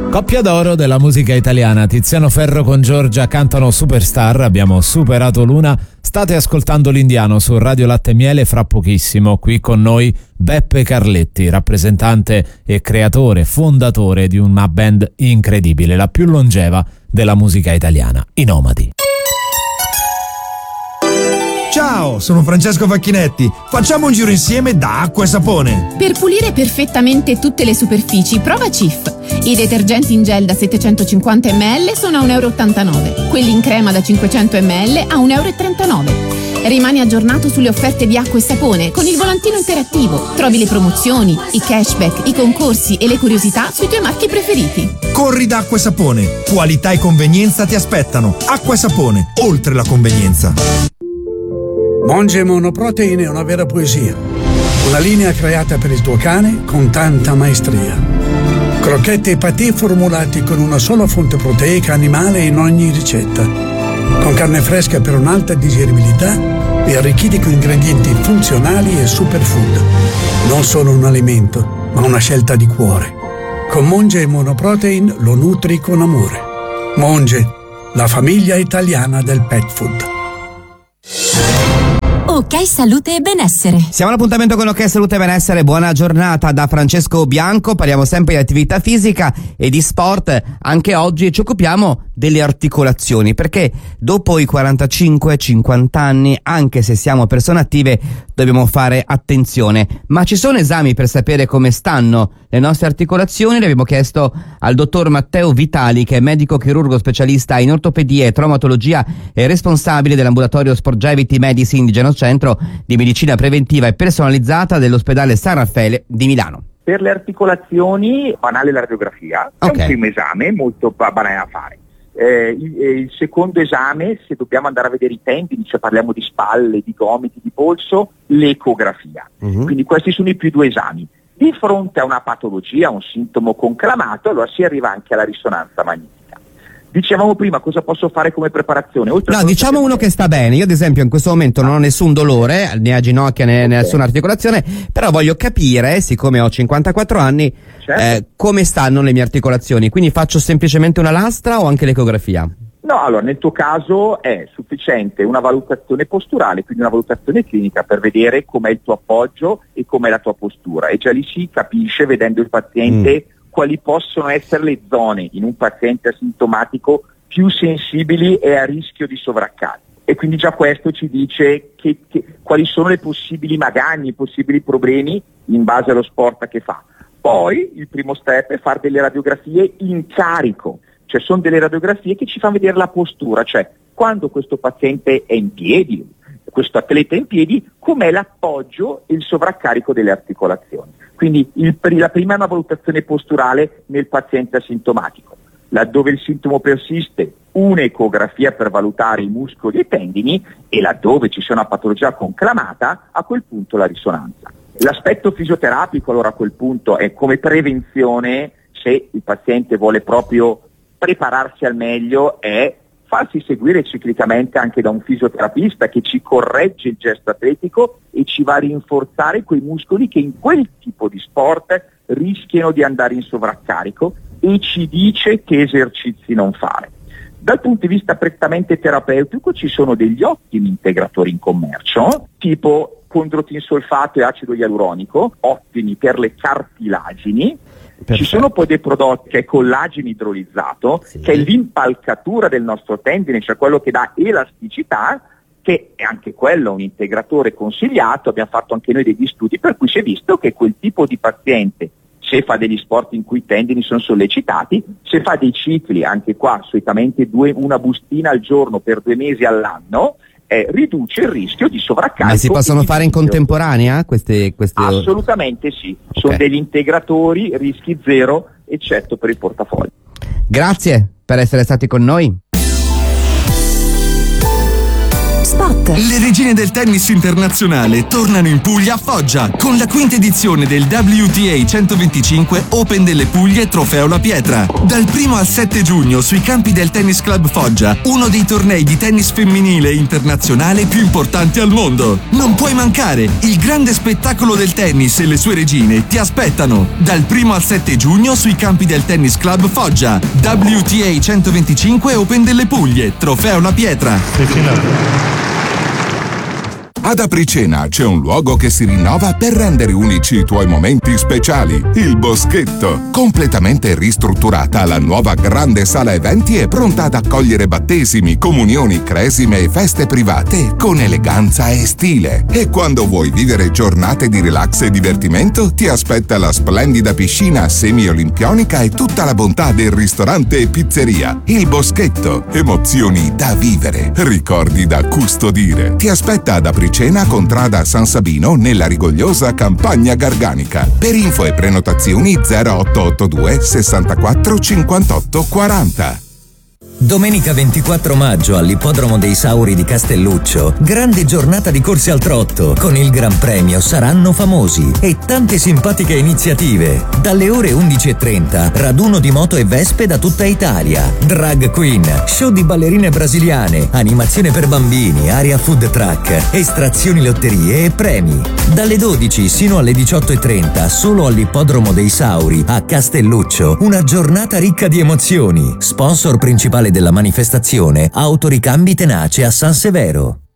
Coppia d'oro della musica italiana, Tiziano Ferro con Giorgia cantano Superstar, abbiamo superato l'una, state ascoltando l'Indiano su Radio Latte e Miele, fra pochissimo qui con noi Beppe Carletti, rappresentante e creatore, fondatore di una band incredibile, la più longeva della musica italiana, i Nomadi. Ciao, sono Francesco Facchinetti. Facciamo un giro insieme da Acqua e Sapone. Per pulire perfettamente tutte le superfici, prova Cif. I detergenti in gel da 750 ml sono a 1,89 €, quelli in crema da 500 ml a 1,39 €. Rimani aggiornato sulle offerte di Acqua e Sapone con il volantino interattivo. Trovi le promozioni, i cashback, i concorsi e le curiosità sui tuoi marchi preferiti. Corri da Acqua e Sapone. Qualità e convenienza ti aspettano. Acqua e Sapone, oltre la convenienza. Monge Monoprotein è una vera poesia. Una linea creata per il tuo cane con tanta maestria. Crocchette e patè formulati con una sola fonte proteica animale in ogni ricetta. Con carne fresca per un'alta digeribilità e arricchiti con ingredienti funzionali e superfood. Non solo un alimento, ma una scelta di cuore. Con Monge Monoprotein lo nutri con amore. Monge, la famiglia italiana del pet food. Ok Salute e Benessere. Siamo all'appuntamento con Ok Salute e Benessere. Buona giornata da Francesco Bianco. Parliamo sempre di attività fisica e di sport. Anche oggi ci occupiamo delle articolazioni, perché dopo i 45-50 anni, anche se siamo persone attive, dobbiamo fare attenzione. Ma ci sono esami per sapere come stanno le nostre articolazioni? Le abbiamo chiesto al dottor Matteo Vitali, che è medico chirurgo specialista in ortopedia e traumatologia e responsabile dell'ambulatorio Sporgevity Medicine di Genocentro di medicina preventiva e personalizzata dell'ospedale San Raffaele di Milano. Per le articolazioni, banale la radiografia, è un primo esame molto banale da fare. Il secondo esame, se dobbiamo andare a vedere i tendini, cioè parliamo di spalle, di gomiti, di polso, l'ecografia. Quindi questi sono i più due esami. Di fronte a una patologia, un sintomo conclamato, allora si arriva anche alla risonanza magnetica. Dicevamo prima cosa posso fare come preparazione. No, diciamo uno che sta bene. Io ad esempio in questo momento non ho nessun dolore né a ginocchia né nessuna articolazione, però voglio capire, siccome ho 54 anni, come stanno le mie articolazioni. Quindi faccio semplicemente una lastra o anche l'ecografia? No, allora nel tuo caso è sufficiente una valutazione posturale, quindi una valutazione clinica per vedere com'è il tuo appoggio e com'è la tua postura, e già lì si capisce vedendo il paziente quali possono essere le zone in un paziente asintomatico più sensibili e a rischio di sovraccarico. E quindi già questo ci dice quali sono le possibili magagne, i possibili problemi in base allo sport che fa. Poi il primo step è fare delle radiografie in carico, cioè sono delle radiografie che ci fanno vedere la postura, cioè quando questo paziente è in piedi, questo atleta è in piedi, com'è l'appoggio e il sovraccarico delle articolazioni. Quindi la prima è una valutazione posturale nel paziente asintomatico. Laddove il sintomo persiste, un'ecografia per valutare i muscoli e i tendini, e laddove ci sia una patologia conclamata, a quel punto la risonanza. L'aspetto fisioterapico allora a quel punto è come prevenzione, se il paziente vuole proprio prepararsi al meglio, è farsi seguire ciclicamente anche da un fisioterapista che ci corregge il gesto atletico e ci va a rinforzare quei muscoli che in quel tipo di sport rischiano di andare in sovraccarico e ci dice che esercizi non fare. Dal punto di vista prettamente terapeutico ci sono degli ottimi integratori in commercio, tipo condrotinsolfato e acido ialuronico, ottimi per le cartilagini. Perfetto. Ci sono poi dei prodotti che è collagene idrolizzato, che è l'impalcatura del nostro tendine, cioè quello che dà elasticità, che è anche quello un integratore consigliato. Abbiamo fatto anche noi degli studi per cui si è visto che quel tipo di paziente, se fa degli sport in cui i tendini sono sollecitati, se fa dei cicli, anche qua solitamente una bustina al giorno per 2 mesi all'anno, riduce il rischio di sovraccarico. Ma si possono fare in contemporanea queste? Assolutamente sì, sono degli integratori, rischi zero, eccetto per il portafoglio. Grazie per essere stati con noi. spot. Le regine del tennis internazionale tornano in Puglia a Foggia con la quinta edizione del WTA 125 Open delle Puglie Trofeo La Pietra. Dal 1 al 7 giugno sui campi del Tennis Club Foggia, uno dei tornei di tennis femminile internazionale più importanti al mondo. Non puoi mancare, il grande spettacolo del tennis e le sue regine ti aspettano. Dal 1 al 7 giugno sui campi del Tennis Club Foggia, WTA 125 Open delle Puglie Trofeo La Pietra. Ad Apricena c'è un luogo che si rinnova per rendere unici i tuoi momenti speciali. Il Boschetto. Completamente ristrutturata, la nuova grande sala eventi è pronta ad accogliere battesimi, comunioni, cresime e feste private con eleganza e stile. E quando vuoi vivere giornate di relax e divertimento, ti aspetta la splendida piscina semi-olimpionica e tutta la bontà del ristorante e pizzeria. Il Boschetto. Emozioni da vivere. Ricordi da custodire. Ti aspetta ad Apricena, contrada San Sabino, nella rigogliosa Campagna Garganica. Per info e prenotazioni 0882 64 58 40. Domenica 24 maggio all'Ippodromo dei Sauri di Castelluccio, grande giornata di corse al trotto, con il Gran Premio Saranno Famosi e tante simpatiche iniziative. Dalle ore 11:30, raduno di moto e vespe da tutta Italia, drag queen, show di ballerine brasiliane, animazione per bambini, area food truck, estrazioni lotterie e premi. Dalle 12 sino alle 18:30, solo all'Ippodromo dei Sauri a Castelluccio, una giornata ricca di emozioni. Sponsor principale della manifestazione, Autoricambi Tenace a San Severo.